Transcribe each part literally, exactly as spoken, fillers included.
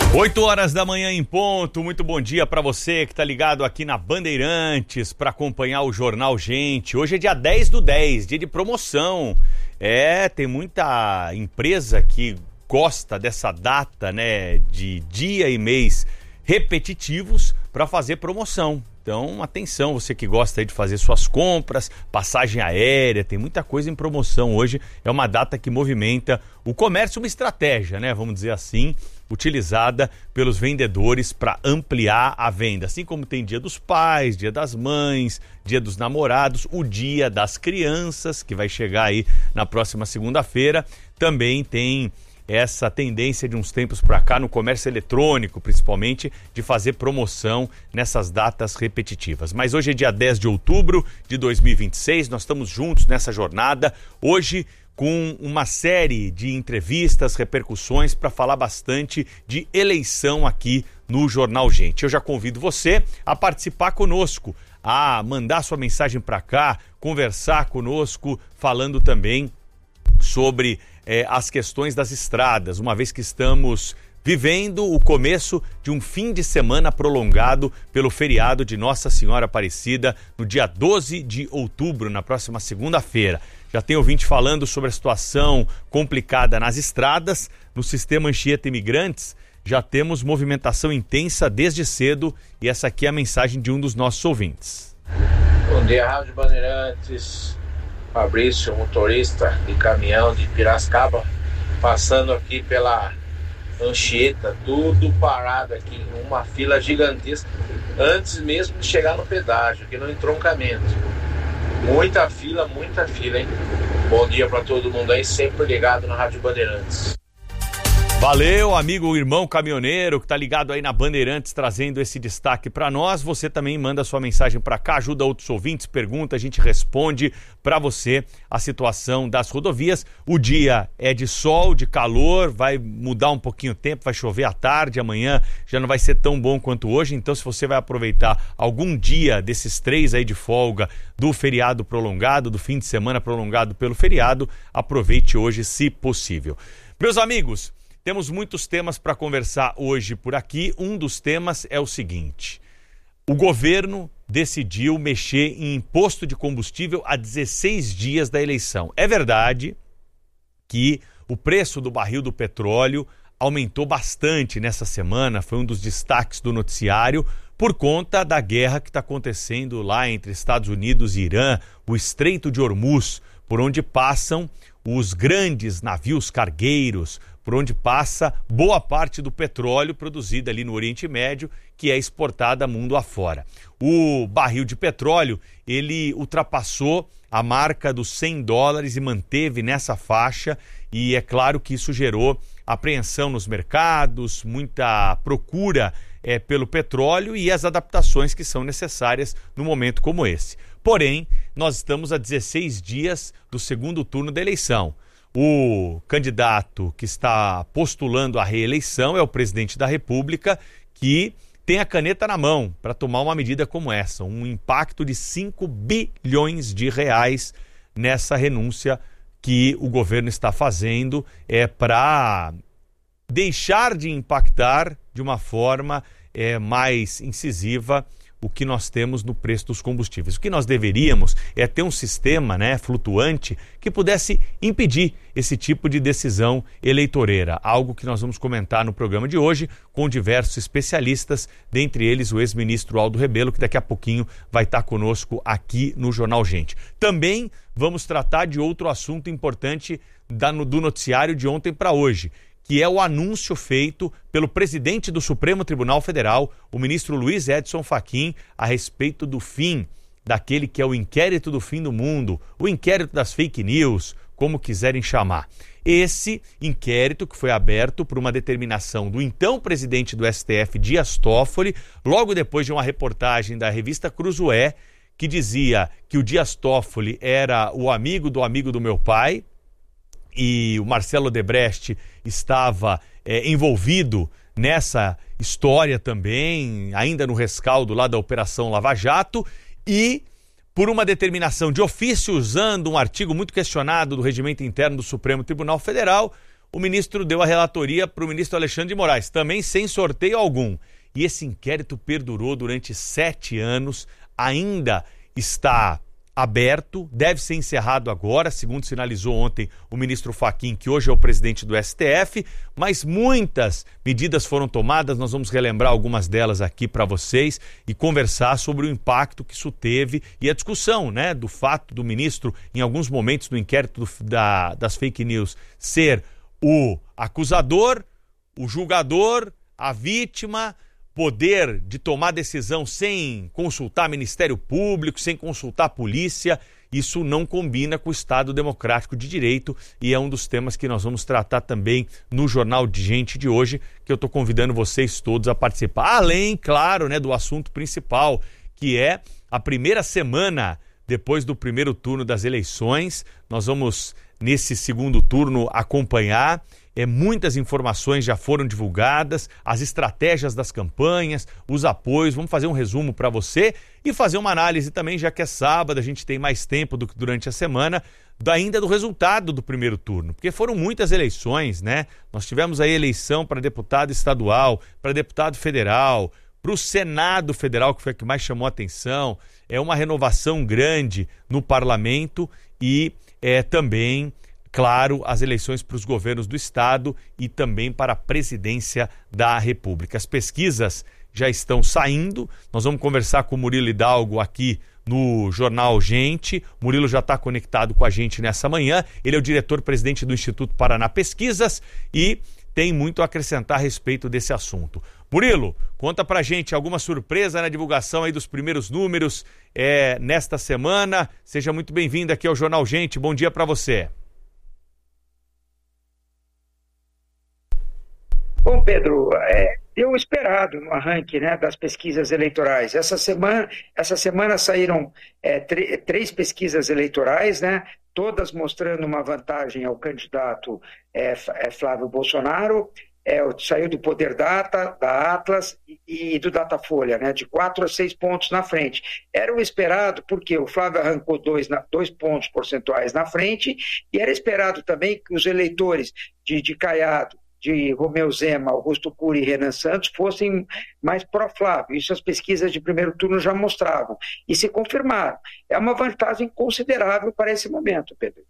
oito horas da manhã em ponto, muito bom dia para você que tá ligado aqui na Bandeirantes para acompanhar o Jornal Gente. Hoje é dia dez do dez, dia de promoção. É, tem muita empresa que gosta dessa data, né, de dia e mês repetitivos para fazer promoção. Então, atenção, você que gosta aí de fazer suas compras, passagem aérea, tem muita coisa em promoção hoje. É uma data que movimenta o comércio, uma estratégia, né, vamos dizer assim, utilizada pelos vendedores para ampliar a venda. Assim como tem Dia dos Pais, Dia das Mães, Dia dos Namorados, o Dia das Crianças, que vai chegar aí na próxima segunda-feira, também tem essa tendência de uns tempos para cá no comércio eletrônico, principalmente, de fazer promoção nessas datas repetitivas. Mas hoje é dia dez de outubro de dois mil e vinte e seis, nós estamos juntos nessa jornada, hoje com uma série de entrevistas, repercussões para falar bastante de eleição aqui no Jornal Gente. Eu já convido você a participar conosco, a mandar sua mensagem para cá, conversar conosco, falando também sobre eh, as questões das estradas, uma vez que estamos vivendo o começo de um fim de semana prolongado pelo feriado de Nossa Senhora Aparecida, no dia doze de outubro, na próxima segunda-feira. Já tem ouvinte falando sobre a situação complicada nas estradas, no sistema Anchieta Imigrantes, já temos movimentação intensa desde cedo e essa aqui é a mensagem de um dos nossos ouvintes. Bom dia, Rádio Bandeirantes. Fabrício, motorista de caminhão de Piracicaba, passando aqui pela Anchieta, tudo parado aqui, uma fila gigantesca, antes mesmo de chegar no pedágio, aqui no entroncamento. Muita fila, muita fila, hein? Bom dia para todo mundo aí, sempre ligado na Rádio Bandeirantes. Valeu, amigo, irmão caminhoneiro que tá ligado aí na Bandeirantes, trazendo esse destaque para nós. Você também manda sua mensagem para cá, ajuda outros ouvintes, pergunta, a gente responde para você a situação das rodovias. O dia é de sol, de calor, vai mudar um pouquinho o tempo, vai chover à tarde, amanhã já não vai ser tão bom quanto hoje. Então, se você vai aproveitar algum dia desses três aí de folga do feriado prolongado, do fim de semana prolongado pelo feriado, aproveite hoje, se possível. Meus amigos, temos muitos temas para conversar hoje por aqui. Um dos temas é o seguinte: o governo decidiu mexer em imposto de combustível a dezesseis dias da eleição. É verdade que o preço do barril do petróleo aumentou bastante nessa semana, foi um dos destaques do noticiário, por conta da guerra que está acontecendo lá entre Estados Unidos e Irã, o Estreito de Hormuz, por onde passam os grandes navios cargueiros, por onde passa boa parte do petróleo produzido ali no Oriente Médio, que é exportada mundo afora. O barril de petróleo, ele ultrapassou a marca dos cem dólares e manteve nessa faixa, e é claro que isso gerou apreensão nos mercados, muita procura é, pelo petróleo e as adaptações que são necessárias num momento como esse. Porém, nós estamos a dezesseis dias do segundo turno da eleição. O candidato que está postulando a reeleição é o presidente da República, que tem a caneta na mão para tomar uma medida como essa, um impacto de cinco bilhões de reais nessa renúncia que o governo está fazendo é, para deixar de impactar de uma forma é, mais incisiva o que nós temos no preço dos combustíveis. O que nós deveríamos é ter um sistema, né, flutuante que pudesse impedir esse tipo de decisão eleitoreira, algo que nós vamos comentar no programa de hoje com diversos especialistas, dentre eles o ex-ministro Aldo Rebelo, que daqui a pouquinho vai estar conosco aqui no Jornal Gente. Também vamos tratar de outro assunto importante da, do noticiário de ontem para hoje, que é o anúncio feito pelo presidente do Supremo Tribunal Federal, o ministro Luiz Edson Fachin, a respeito do fim daquele que é o inquérito do fim do mundo, o inquérito das fake news, como quiserem chamar. Esse inquérito que foi aberto por uma determinação do então presidente do S T F, Dias Toffoli, logo depois de uma reportagem da revista Cruzoé, que dizia que o Dias Toffoli era o amigo do amigo do meu pai, e o Marcelo Odebrecht estava é, envolvido nessa história também, ainda no rescaldo lá da Operação Lava Jato, e por uma determinação de ofício, usando um artigo muito questionado do Regimento Interno do Supremo Tribunal Federal, o ministro deu a relatoria para o ministro Alexandre de Moraes, também sem sorteio algum. E esse inquérito perdurou durante sete anos, ainda está aberto, deve ser encerrado agora, segundo sinalizou ontem o ministro Fachin, que hoje é o presidente do S T F, mas muitas medidas foram tomadas, nós vamos relembrar algumas delas aqui para vocês e conversar sobre o impacto que isso teve e a discussão, né, do fato do ministro, em alguns momentos do inquérito do, da, das fake news, ser o acusador, o julgador, a vítima, poder de tomar decisão sem consultar Ministério Público, sem consultar a polícia. Isso não combina com o Estado Democrático de Direito e é um dos temas que nós vamos tratar também no Jornal de Gente de hoje, que eu estou convidando vocês todos a participar. Além, claro, né, do assunto principal, que é a primeira semana depois do primeiro turno das eleições. Nós vamos, nesse segundo turno, acompanhar. É, muitas informações já foram divulgadas, as estratégias das campanhas, os apoios. Vamos fazer um resumo para você e fazer uma análise também, já que é sábado, a gente tem mais tempo do que durante a semana, ainda do resultado do primeiro turno, porque foram muitas eleições, né? Nós tivemos aí eleição para deputado estadual, para deputado federal, para o Senado Federal, que foi a que mais chamou a atenção. É uma renovação grande no parlamento e é também, claro, as eleições para os governos do Estado e também para a presidência da República. As pesquisas já estão saindo, nós vamos conversar com o Murilo Hidalgo aqui no Jornal Gente. O Murilo já está conectado com a gente nessa manhã, ele é o diretor-presidente do Instituto Paraná Pesquisas e tem muito a acrescentar a respeito desse assunto. Murilo, conta pra gente alguma surpresa na divulgação aí dos primeiros números é, nesta semana. Seja muito bem-vindo aqui ao Jornal Gente, bom dia para você. Bom, Pedro, é, deu esperado no arranque, né, das pesquisas eleitorais. Essa semana, essa semana saíram é, tr- três pesquisas eleitorais, né, todas mostrando uma vantagem ao candidato é, é, Flávio Bolsonaro. É, saiu do Poder Data, da Atlas e, e do Datafolha, né, de quatro a seis pontos na frente. Era o esperado porque o Flávio arrancou dois, na, dois pontos percentuais na frente e era esperado também que os eleitores de, de Caiado, de Romeu Zema, Augusto Cury e Renan Santos fossem mais pró-Flávio. Isso as pesquisas de primeiro turno já mostravam. E se confirmaram. É uma vantagem considerável para esse momento, Pedro.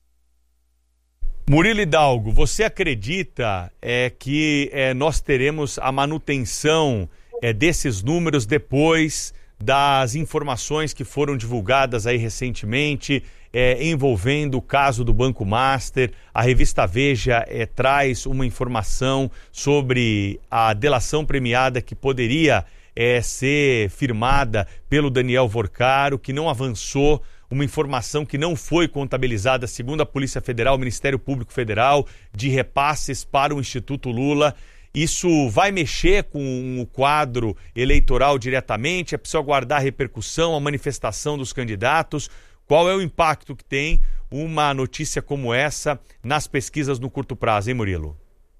Murilo Hidalgo, você acredita é, que é, nós teremos a manutenção é, desses números depois das informações que foram divulgadas aí recentemente, É, envolvendo o caso do Banco Master? A revista Veja é, traz uma informação sobre a delação premiada que poderia é, ser firmada pelo Daniel Vorcaro, que não avançou, uma informação que não foi contabilizada, segundo a Polícia Federal, o Ministério Público Federal, de repasses para o Instituto Lula. Isso vai mexer com o quadro eleitoral diretamente? É preciso aguardar a repercussão, a manifestação dos candidatos? Qual é o impacto que tem uma notícia como essa nas pesquisas no curto prazo, hein, Murilo?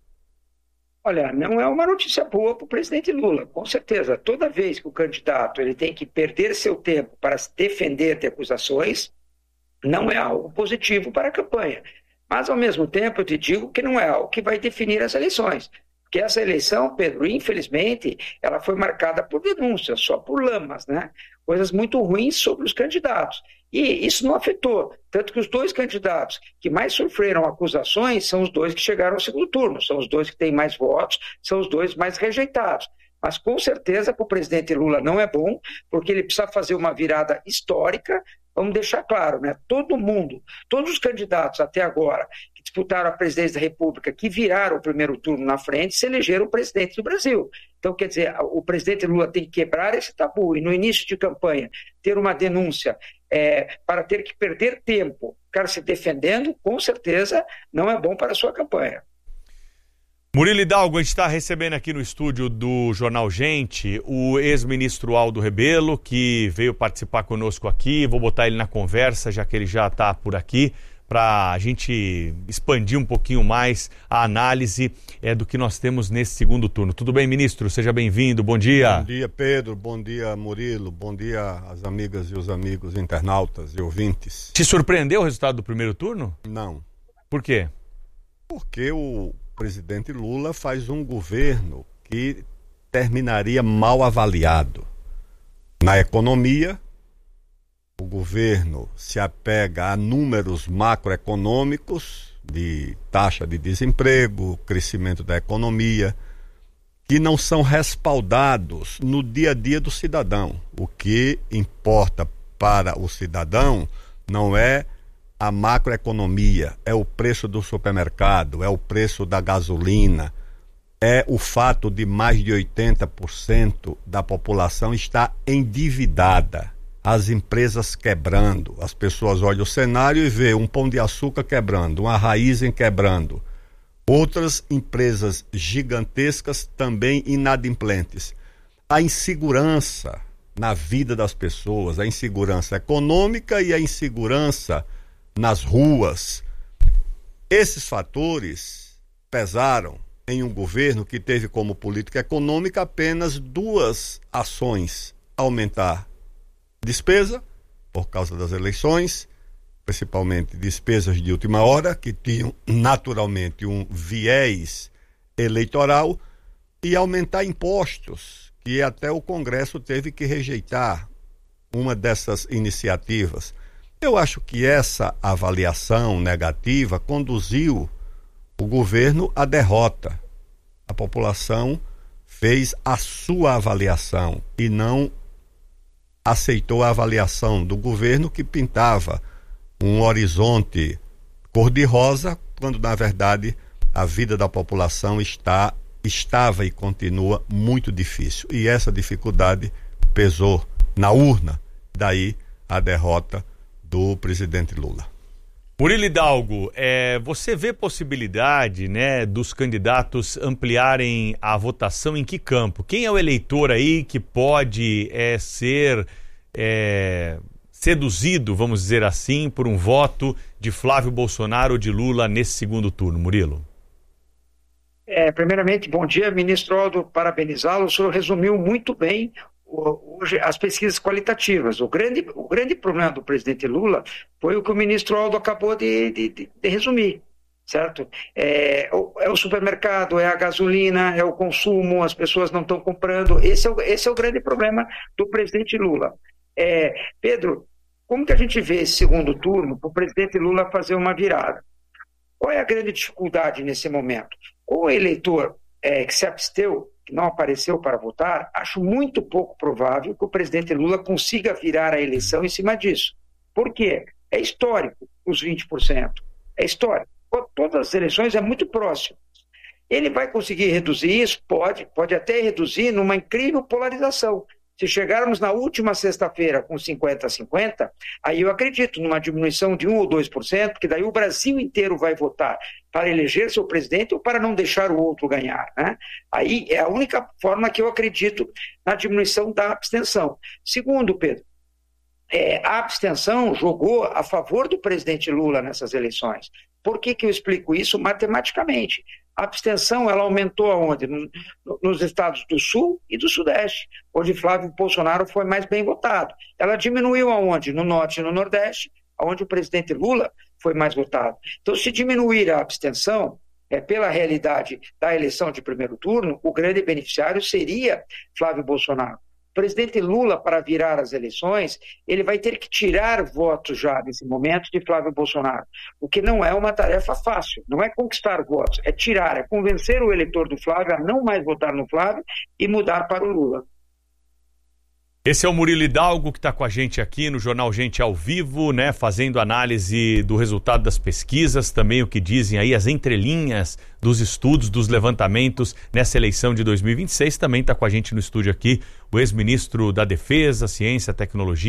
Olha, não é uma notícia boa para o presidente Lula, com certeza. Toda vez que o candidato ele tem que perder seu tempo para se defender de acusações, não é algo positivo para a campanha. Mas, ao mesmo tempo, eu te digo que não é algo que vai definir as eleições. Porque essa eleição, Pedro, infelizmente, ela foi marcada por denúncias, só por lamas, né? Coisas muito ruins sobre os candidatos. E isso não afetou. Tanto que os dois candidatos que mais sofreram acusações são os dois que chegaram ao segundo turno, são os dois que têm mais votos, são os dois mais rejeitados. Mas com certeza para o presidente Lula não é bom, porque ele precisa fazer uma virada histórica. Vamos deixar claro, né? Todo mundo, todos os candidatos até agora que disputaram a presidência da República, que viraram o primeiro turno na frente, se elegeram presidente do Brasil. Então, quer dizer, o presidente Lula tem que quebrar esse tabu e no início de campanha ter uma denúncia é, para ter que perder tempo, ficar se defendendo, com certeza não é bom para a sua campanha. Murilo Hidalgo, a gente está recebendo aqui no estúdio do Jornal Gente o ex-ministro Aldo Rebelo, que veio participar conosco aqui. Vou botar ele na conversa, já que ele já está por aqui, para a gente expandir um pouquinho mais a análise é, do que nós temos nesse segundo turno. Tudo bem, ministro? Seja bem-vindo. Bom dia. Bom dia, Pedro. Bom dia, Murilo. Bom dia às amigas e os amigos internautas e ouvintes. Te surpreendeu o resultado do primeiro turno? Não. Por quê? Porque o presidente Lula faz um governo que terminaria mal avaliado. Na economia, o governo se apega a números macroeconômicos de taxa de desemprego, crescimento da economia, que não são respaldados no dia a dia do cidadão. O que importa para o cidadão não é a macroeconomia, é o preço do supermercado, é o preço da gasolina, é o fato de mais de oitenta por cento da população estar endividada, as empresas quebrando. As pessoas olham o cenário e vê um Pão de Açúcar quebrando, uma Raízen quebrando, outras empresas gigantescas também inadimplentes. A insegurança na vida das pessoas, a insegurança econômica e a insegurança nas ruas. Esses fatores pesaram em um governo que teve como política econômica apenas duas ações: aumentar despesa por causa das eleições, principalmente despesas de última hora, que tinham naturalmente um viés eleitoral, e aumentar impostos, que até o Congresso teve que rejeitar uma dessas iniciativas. Eu acho que essa avaliação negativa conduziu o governo à derrota. A população fez a sua avaliação e não aceitou a avaliação do governo, que pintava um horizonte cor-de-rosa, quando na verdade a vida da população está, estava e continua muito difícil. E essa dificuldade pesou na urna, daí a derrota do presidente Lula. Murilo Hidalgo, é, você vê possibilidade, né, dos candidatos ampliarem a votação em que campo? Quem é o eleitor aí que pode é, ser é, seduzido, vamos dizer assim, por um voto de Flávio Bolsonaro ou de Lula nesse segundo turno, Murilo? É, primeiramente, bom dia, ministro Aldo, parabenizá-lo. O senhor resumiu muito bem hoje as pesquisas qualitativas. O grande, o grande problema do presidente Lula foi o que o ministro Aldo acabou de, de, de resumir, certo? É, é o supermercado, é a gasolina, é o consumo, as pessoas não estão comprando. Esse é o, esse é o grande problema do presidente Lula. É, Pedro, como que a gente vê esse segundo turno para o presidente Lula fazer uma virada? Qual é a grande dificuldade nesse momento? O eleitor é, que se absteu, que não apareceu para votar, acho muito pouco provável que o presidente Lula consiga virar a eleição em cima disso. Por quê? É histórico os vinte por cento. É histórico. Todas as eleições é muito próximo. Ele vai conseguir reduzir isso? Pode. Pode até reduzir numa incrível polarização. Se chegarmos na última sexta-feira com cinquenta a cinquenta, aí eu acredito numa diminuição de um ou dois por cento, porque daí o Brasil inteiro vai votar para eleger seu presidente ou para não deixar o outro ganhar, né? Aí é a única forma que eu acredito na diminuição da abstenção. Segundo, Pedro, é, a abstenção jogou a favor do presidente Lula nessas eleições. Por que que eu explico isso? Matematicamente. A abstenção, ela aumentou aonde? No, nos estados do Sul e do Sudeste, onde Flávio Bolsonaro foi mais bem votado. Ela diminuiu aonde? No Norte e no Nordeste, onde o presidente Lula foi mais votado. Então, se diminuir a abstenção, é, pela realidade da eleição de primeiro turno, o grande beneficiário seria Flávio Bolsonaro. O presidente Lula, para virar as eleições, ele vai ter que tirar votos já nesse momento de Flávio Bolsonaro, o que não é uma tarefa fácil, não é conquistar votos, é tirar, é convencer o eleitor do Flávio a não mais votar no Flávio e mudar para o Lula. Esse é o Murilo Hidalgo, que está com a gente aqui no Jornal Gente ao Vivo, né, fazendo análise do resultado das pesquisas, também o que dizem aí as entrelinhas dos estudos, dos levantamentos nessa eleição de dois mil e vinte e seis. Também está com a gente no estúdio aqui o ex-ministro da Defesa, Ciência, Tecnologia